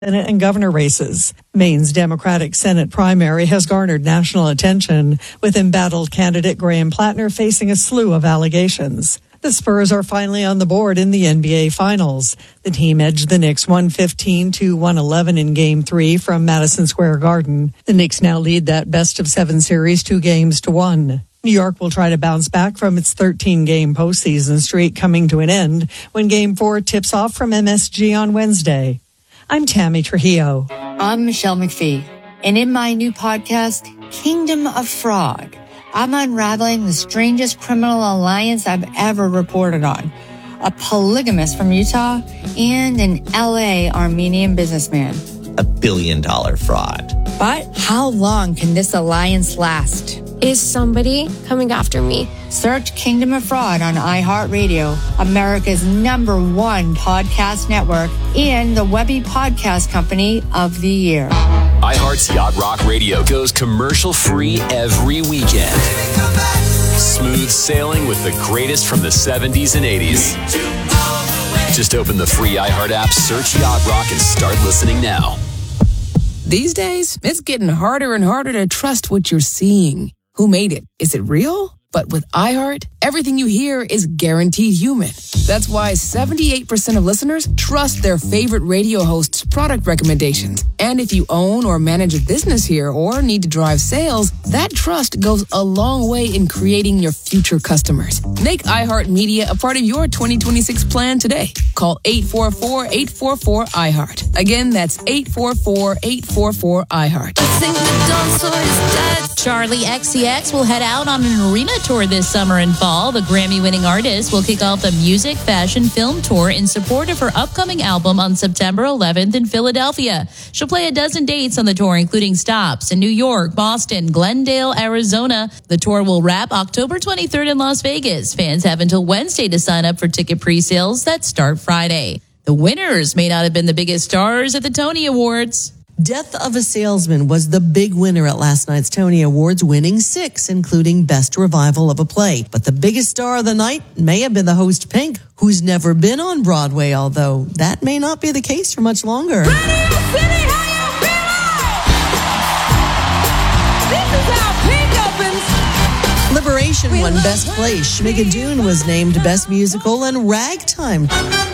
Senate and governor races. Maine's Democratic Senate primary has garnered national attention, with embattled candidate Graham Plattner facing a slew of allegations. The Spurs are finally on the board in the NBA Finals. The team edged the Knicks 115-111 in Game 3 from Madison Square Garden. The Knicks now lead that best-of-7 series 2-1. New York will try to bounce back from its 13-game postseason streak coming to an end when Game 4 tips off from MSG on Wednesday. I'm Tammy Trujillo. I'm Michelle McPhee, and in my new podcast, Kingdom of Fraud, I'm unraveling the strangest criminal alliance I've ever reported on. A polygamist from Utah and an LA Armenian businessman. $1 billion fraud. But how long can this alliance last? Is somebody coming after me? Search Kingdom of Fraud on iHeartRadio, America's #1 podcast network, and the Webby Podcast Company of the Year. iHeart's Yacht Rock Radio goes commercial-free every weekend. Smooth sailing with the greatest from the 70s and 80s. Just open the free iHeart app, search Yacht Rock, and start listening now. These days, it's getting harder and harder to trust what you're seeing. Who made it? Is it real? But with iHeart, everything you hear is guaranteed human. That's why 78% of listeners trust their favorite radio host's product recommendations. And if you own or manage a business here or need to drive sales, that trust goes a long way in creating your future customers. Make iHeart Media a part of your 2026 plan today. Call 844-844-iHeart. Again, that's 844-844-iHeart. Charlie XCX will head out on an arena tour this summer and fall. The Grammy-winning artist will kick off the music, fashion, film tour in support of her upcoming album on September 11th in Philadelphia. She'll play a dozen dates on the tour, including stops in New York, Boston, Glendale, Arizona. The tour will wrap October 23rd in Las Vegas. Fans have until Wednesday to sign up for ticket pre-sales that start Friday. The winners may not have been the biggest stars at the Tony Awards. Death of a Salesman was the big winner at last night's Tony Awards, winning 6, including Best Revival of a Play. But the biggest star of the night may have been the host Pink, who's never been on Broadway, although that may not be the case for much longer. Radio City, how you feeling? This is how Pink opens. Liberation won Best Play. Schmigadoon was named Best Musical, and Ragtime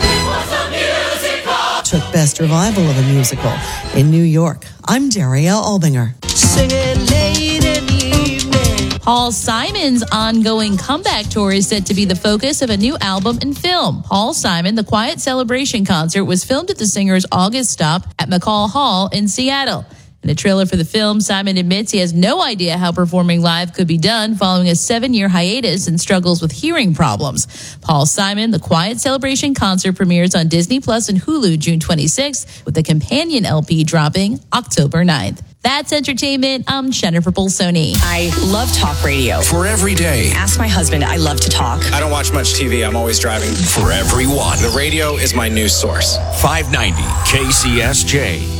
took Best Revival of a Musical. In New York, I'm Daria Albinger. Sing it late in the evening. Paul Simon's ongoing comeback tour is set to be the focus of a new album and film. Paul Simon, the Quiet Celebration concert, was filmed at the singer's August stop at McCall Hall in Seattle. In a trailer for the film, Simon admits he has no idea how performing live could be done following a 7-year hiatus and struggles with hearing problems. Paul Simon, the Quiet Celebration concert, premieres on Disney Plus and Hulu June 26th, with the companion LP dropping October 9th. That's entertainment. I'm Jennifer Bolsoni. I love talk radio. For every day. Ask my husband. I love to talk. I don't watch much TV. I'm always driving. For everyone. The radio is my news source. 590 KCSJ.